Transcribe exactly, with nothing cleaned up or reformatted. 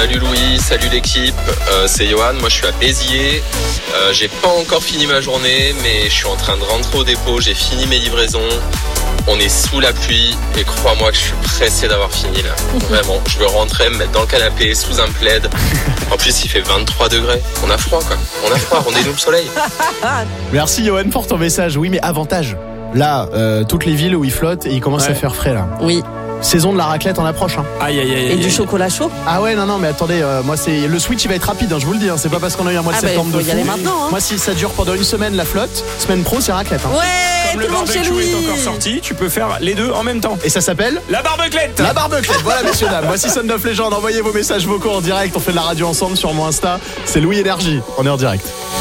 Salut Louis, salut l'équipe, euh, c'est Johan, moi je suis à Béziers, euh, j'ai pas encore fini ma journée mais je suis en train de rentrer au dépôt, j'ai fini mes livraisons, on est sous la pluie et crois-moi que je suis pressé d'avoir fini là. Vraiment, je veux rentrer, me mettre dans le canapé, sous un plaid, en plus il fait vingt-trois degrés, on a froid quoi, on a froid, rendez-nous le soleil. Merci Johan pour ton message, oui mais avantage, là, euh, toutes les villes où il flotte et il commence Ouais. à faire frais là. Oui. Saison de la raclette en approche hein. Aïe aïe aïe. Et aïe, du aïe. chocolat chaud. Ah ouais non non mais attendez euh, moi c'est le switch il va être rapide hein, je vous le dis hein. C'est pas parce qu'on a eu un mois de Ah bah, septembre faut de y fou. aller maintenant, hein. Moi si ça dure pendant une semaine la flotte, semaine pro c'est raclette hein. Ouais, Comme tout le le monde chez barbecue Louis. est encore sorti, tu peux faire les deux en même temps. Et ça s'appelle La barbeclette. la barbeclette. Voilà messieurs dames, voici Son of Legend, envoyez vos messages vocaux en direct, on fait de la radio ensemble sur mon Insta, c'est Louis Énergie, on est en direct.